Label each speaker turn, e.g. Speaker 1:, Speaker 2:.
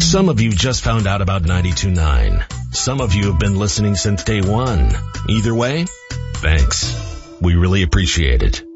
Speaker 1: Some of you just found out about 92.9. Some of you have been listening since day one. Either way, thanks. We really appreciate it.